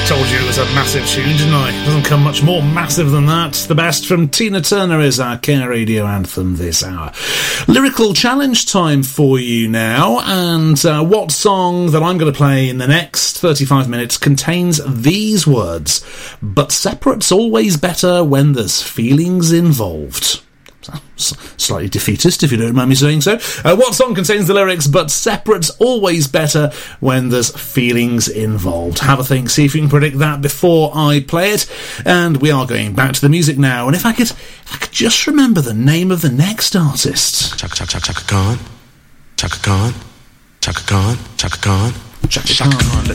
Told you it was a massive tune, didn't I? Doesn't come much more massive than that. The best from Tina Turner is our Care Radio anthem this hour. Lyrical challenge time for you now, and what song that I'm going to play in the next 35 minutes contains these words: but separate's always better when there's feelings involved. Slightly defeatist, if you don't mind me saying so. What song contains the lyrics, but separate's always better when there's feelings involved? Have a think, see if you can predict that before I play it. And we are going back to the music now. And if I could just remember the name of the next artist. Chaka Khan. Chaka Khan. Chaka Khan. Chaka Khan. Chaka Khan. Chaka Khan.